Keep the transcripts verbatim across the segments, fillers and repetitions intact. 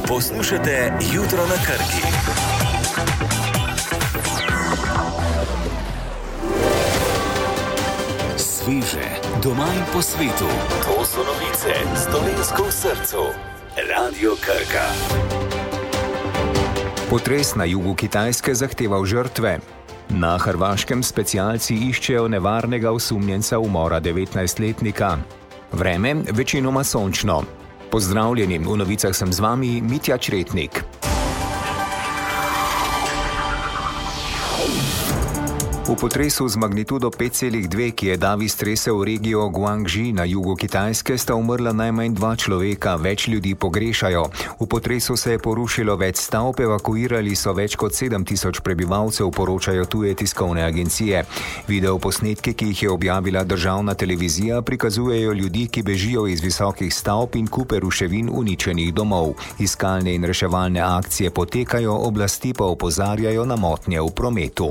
Poslušate Jutro na Krki. Sveže, doma in po svetu. To so novice s Dolenjsko v srcu. Radio Krka. Potres na jugu Kitajske zahteval žrtve. Na Hrvaškem specialci iščejo nevarnega osumljenca umora devetnajstletnika. Vreme večinoma sončno. Pozdravljeni, v novicah sem z vami Mitja Čretnik. V potresu z magnitudo pet celih dve, ki je davi stresel regijo Guangxi na jugu Kitajske, sta umrla najmanj dva človeka, več ljudi pogrešajo. V potresu se je porušilo več stavb, evakuirali so več kot sedem tisoč prebivalcev, poročajo tuje tiskovne agencije. Videoposnetki, ki jih je objavila državna televizija, prikazujejo ljudi, ki bežijo iz visokih stavb in kupe ruševin uničenih domov. Iskalne in reševalne akcije potekajo, oblasti pa opozarjajo na motnje v prometu.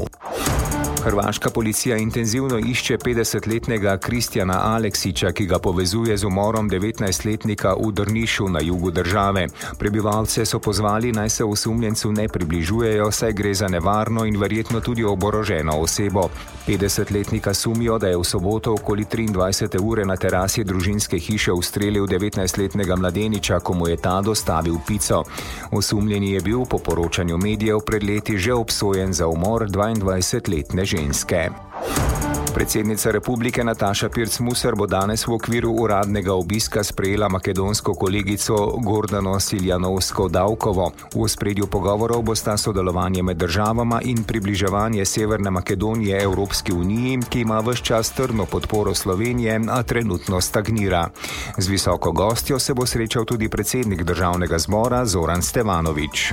Hrvaška policija intenzivno išče petdesetletnega Kristjana Aleksića, ki ga povezuje z umorom devetnajstletnika v Drnišu na jugu države. Prebivalce so pozvali, naj se osumljencu ne približujejo, saj gre za nevarno in verjetno tudi oboroženo osebo. petdesetletnika sumijo, da je v soboto okoli triindvajsete ure na terasi družinske hiše ustrelil devetnajstletnega mladeniča, ko mu je ta dostavil pico. Osumljeni je bil po poročanju medijev pred leti že obsojen za umor dvaindvajsetletne ženske. ženske. Predsednica republike Nataša Pirc-Musar bo danes v okviru uradnega obiska sprejela makedonsko kolegico Gordano Siljanovsko-Davkovo. V ospredju pogovorov bosta sodelovanje med državama in približevanje Severne Makedonije Evropski uniji, ki ima ves čas trdno podporo Slovenije, a trenutno stagnira. Z visoko gostjo se bo srečal tudi predsednik državnega zbora Zoran Stevanović.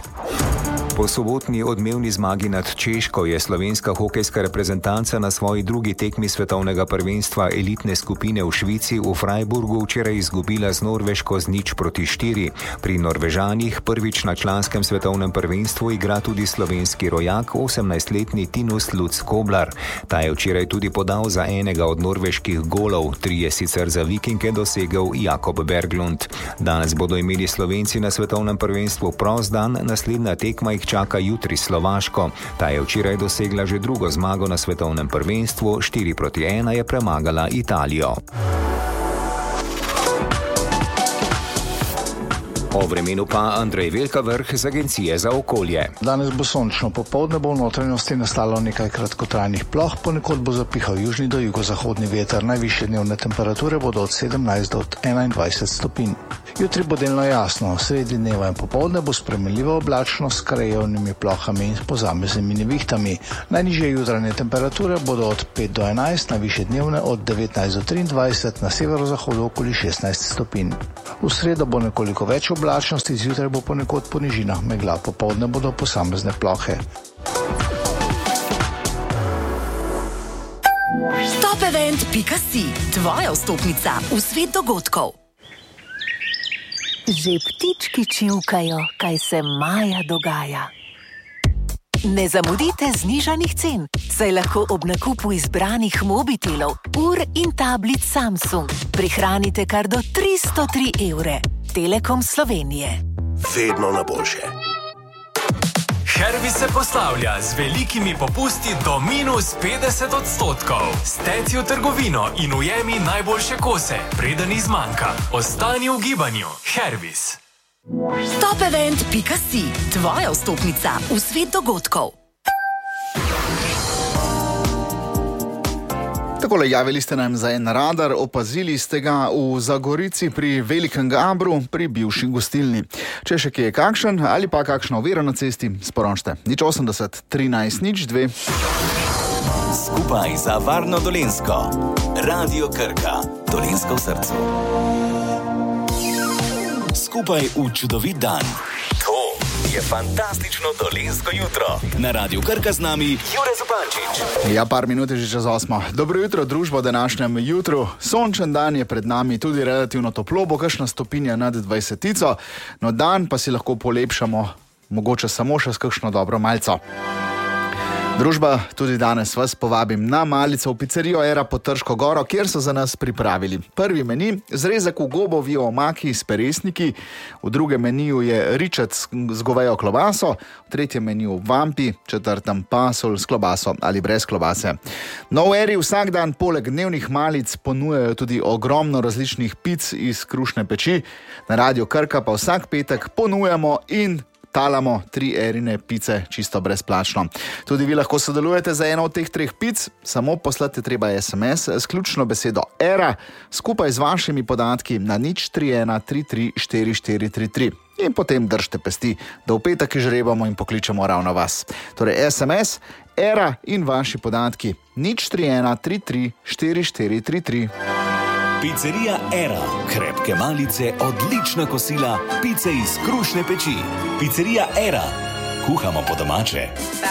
Po sobotni odmevni zmagi nad Češko je slovenska hokejska reprezentanca na svoji drugi tekmi svetovnega prvenstva elitne skupine v Švici v Freiburgu včeraj izgubila z Norveško z nič proti štiri. Pri Norvežanih prvič na članskem svetovnem prvenstvu igra tudi slovenski rojak, osemnajstletni Tinus Lutz Koblar. Ta je včeraj tudi podal za enega od norveških golov, trije sicer za Vikinge dosegel Jakob Berglund. Danes bodo imeli Slovenci na svetovnem prvenstvu prost dan, naslednja tekma jih čaka jutri Slovaško. Ta je včeraj dosegla že drugo zmago na svetovnem prvenstvu, štiri proti ena je premagala Italijo. O vremenu pa Andrej Velkavrh z Agencije za okolje. Danes bo sončno, popoldne bo v notranjosti nastalo nekaj kratkotrajnih ploh, ponekod bo zapihal južni do jugozahodni veter, najvišje dnevne temperature bodo od sedemnajst do enaindvajset stopinj. Jutri bo delno jasno, sredi dneva in popoldne bo spremenljiva oblačnost s krajevnimi plohami in posameznimi nevihtami. Najnižje jutranje temperature bodo od pet do enajst, najvišje dnevne od devetnajst do triindvajset, na severozahodu okoli šestnajst stopinj. V sredo bo nekoliko več oblačnosti, zjutraj bo ponekod po nižinah megla, popoldne bodo posamezne plohe. Top event pika si, tvoja vstopnica v svet dogodkov. Že ptički čivkajo, kaj se maja dogaja. Ne zamudite znižanih cen, saj lahko ob nakupu izbranih mobitelov, ur in tablic Samsung prihranite kar do tristo tri evre. Telekom Slovenije. Vedno na boljše. Hervis se poslavlja z velikimi popusti do minus petdeset odstotkov. Steci v trgovino in ujemi najboljše kose, preden izmanjka. Ostani v gibanju. Hervis. Top event pika si, tvoja vstopnica v svet dogodkov. Takole, javili ste nam za en radar, opazili ste ga v Zagorici pri Velikem Gabru, pri bivši gostilni. Če še kje je kakšen ali pa kakšna ovira na cesti, sporočite. nič osemdeset, trinajst, nič dve. Skupaj za varno Dolenjsko. Radio Krka. Dolenjsko v srcu. Skupaj v čudovit dan. To je fantastično dolenjsko jutro. Na Radio Krka z nami Jure Zupančič. Ja, par minut je že čez osmo. Dobro jutro, družbo, v današnjem jutru. Sončen dan je pred nami, tudi relativno toplo, bo kakšna stopinja nad dvajsetico, no dan pa si lahko polepšamo, mogoče samo še s kakšno dobro malco. Družba, tudi danes vas povabim na malico v pizzerijo Era pod Trško goro, kjer so za nas pripravili prvi meni, zrezek v gobovi omaki s peresniki, v drugem meniju je ričet z govejo klobaso, v tretjem meniju vampi, četrtem pasol s klobaso ali brez klobase. No, v Eri vsak dan poleg dnevnih malic ponujajo tudi ogromno različnih pic iz krušne peči, na Radio Krka pa vsak petek ponujamo in talamo tri Erine pice čisto brezplačno. Tudi vi lahko sodelujete za eno od teh treh pic, samo poslati treba es em es s ključno besedo Era skupaj z vašimi podatki na nič tri ena tri tri štiri štiri tri tri in potem držite pesti, da v petek žrebamo in pokličemo ravno vas. Torej es em es Era in vaši podatki nič tri ena tri tri štiri štiri tri tri. Pizzerija Era. Krepke malice, odlična kosila, pice iz krušne peči. Pizzerija Era. Kuhamo po domače.